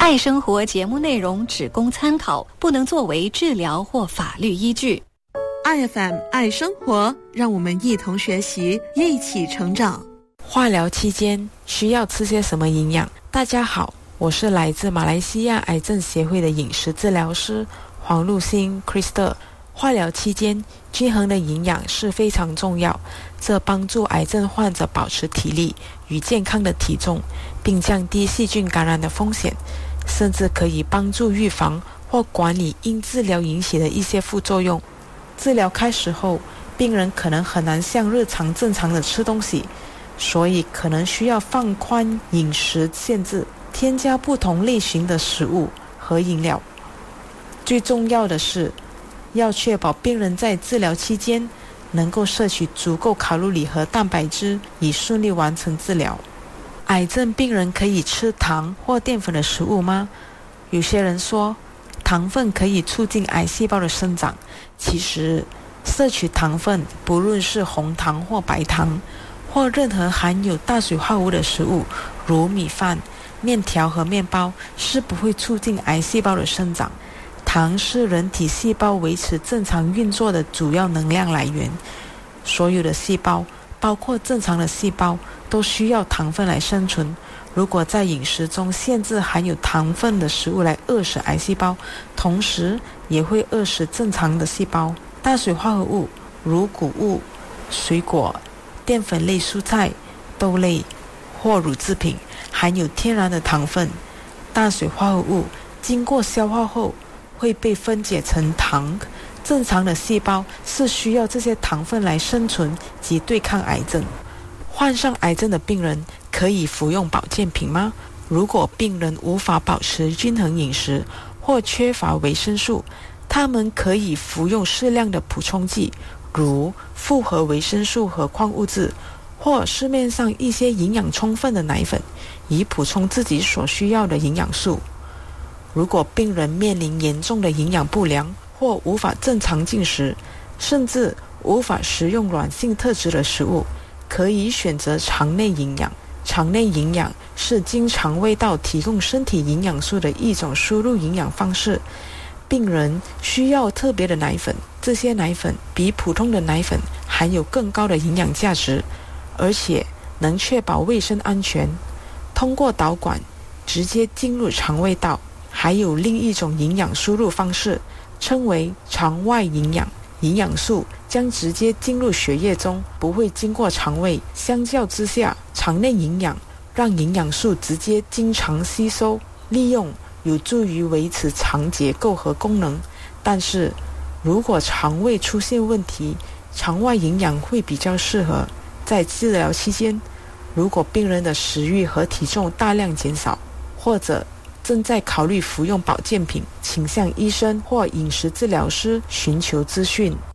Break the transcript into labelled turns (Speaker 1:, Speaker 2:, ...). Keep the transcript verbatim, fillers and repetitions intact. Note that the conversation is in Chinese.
Speaker 1: 爱生活节目内容只供参考，不能作为治疗或法律依据。
Speaker 2: 爱 F M 爱生活，让我们一同学习，一起成长。
Speaker 3: 化疗期间需要吃些什么营养？大家好，我是来自马来西亚癌症协会的饮食治疗师黄露欣 Crystal。 化疗期间均衡的营养是非常重要，这帮助癌症患者保持体力与健康的体重，并降低细菌感染的风险，甚至可以帮助预防或管理因治疗引起的一些副作用。治疗开始后，病人可能很难像日常正常的吃东西，所以可能需要放宽饮食限制，添加不同类型的食物和饮料。最重要的是要确保病人在治疗期间能够摄取足够卡路里和蛋白质，以顺利完成治疗。癌症病人可以吃糖或淀粉的食物吗？有些人说糖分可以促进癌细胞的生长，其实摄取糖分，不论是红糖或白糖，或任何含有大水化合物的食物，如米饭、面条和面包，是不会促进癌细胞的生长。糖是人体细胞维持正常运作的主要能量来源，所有的细胞，包括正常的细胞，都需要糖分来生存。如果在饮食中限制含有糖分的食物来饿死癌细胞，同时也会饿死正常的细胞。大水化合物如谷物、水果、淀粉类蔬菜、豆类或乳制品含有天然的糖分。大水化合物经过消化后会被分解成糖，正常的细胞是需要这些糖分来生存及对抗癌症。患上癌症的病人可以服用保健品吗？如果病人无法保持均衡饮食或缺乏维生素，他们可以服用适量的补充剂，如复合维生素和矿物质，或市面上一些营养充分的奶粉，以补充自己所需要的营养素。如果病人面临严重的营养不良，或无法正常进食，甚至无法食用软性特质的食物，可以选择肠内营养。肠内营养是经肠胃道提供身体营养素的一种输入营养方式。病人需要特别的奶粉，这些奶粉比普通的奶粉含有更高的营养价值，而且能确保卫生安全。通过导管直接进入肠胃道。还有另一种营养输入方式，称为肠外营养。营养素将直接进入血液中，不会经过肠胃。相较之下，肠内营养让营养素直接经肠吸收利用，有助于维持肠结构和功能。但是如果肠胃出现问题，肠外营养会比较适合。在治疗期间，如果病人的食欲和体重大量减少，或者正在考虑服用保健品，请向医生或饮食治疗师寻求资讯。